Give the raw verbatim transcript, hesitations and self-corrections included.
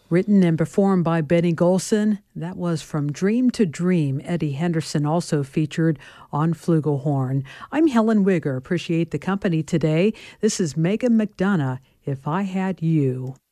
Written and performed by Benny Golson. That was From Dream to Dream. Eddie Henderson also featured on flugelhorn. I'm Helen Wigger. Appreciate the company today. This is Megan McDonough, If I Had You.